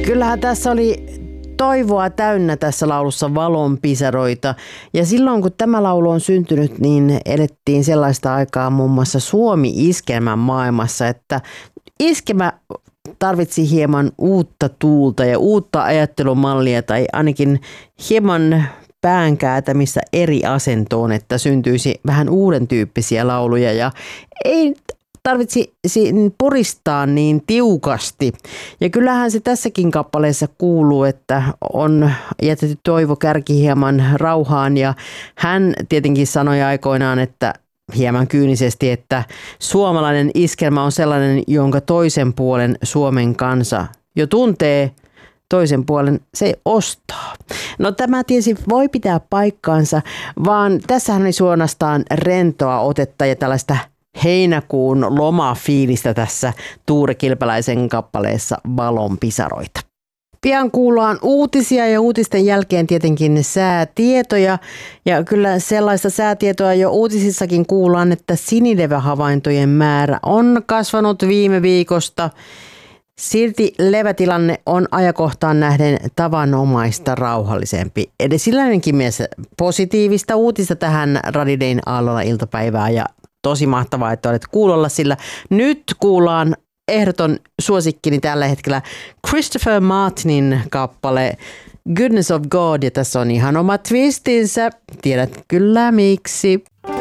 Kyllähän tässä oli toivoa täynnä tässä laulussa valonpisaroita. Ja silloin kun tämä laulu on syntynyt, niin elettiin sellaista aikaa muun muassa Suomi-iskelmän maailmassa, että iskelmä tarvitsi hieman uutta tuulta ja uutta ajattelumallia tai ainakin hieman päänkääntämistä eri asentoon, että syntyisi vähän uuden tyyppisiä lauluja ja ei tarvitsi puristaa niin tiukasti. Ja kyllähän se tässäkin kappaleessa kuuluu, että on jätetty Toivo Kärki hieman rauhaan ja hän tietenkin sanoi aikoinaan, että hieman kyynisesti, että suomalainen iskelmä on sellainen, jonka toisen puolen Suomen kansa jo tuntee, toisen puolen se ostaa. No tämä tietysti voi pitää paikkaansa, vaan tässähän oli suorastaan rentoa otetta ja tällaista heinäkuun lomafiilistä tässä Tuure Kilpeläisen kappaleessa Valonpisaroita. Pian kuullaan uutisia ja uutisten jälkeen tietenkin säätietoja. Ja kyllä sellaista säätietoa jo uutisissakin kuullaan, että sinilevähavaintojen määrä on kasvanut viime viikosta. Silti levätilanne on ajankohtaan nähden tavanomaista rauhallisempi. Eli silläinenkin mielessä positiivista uutista tähän Radidein aallolla iltapäivää ja tosi mahtavaa, että olet kuulolla, sillä nyt kuullaan ehdoton suosikkini tällä hetkellä Christopher Martinin kappale Goodness of God, ja tässä on ihan oma twistinsä. Tiedät kyllä miksi.